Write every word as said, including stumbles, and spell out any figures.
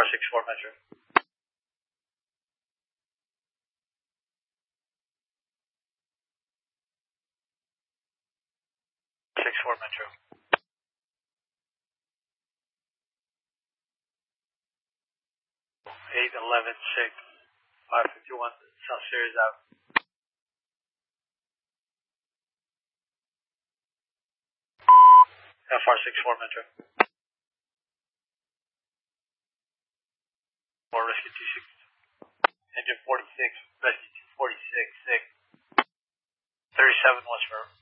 R six four Metro. six four Metro. eight eleven six five fifty-one South Series Ave. F R six four Metro. four Rescue two six. Engine forty-six, Rescue two forty-six, six. thirty-seven West River.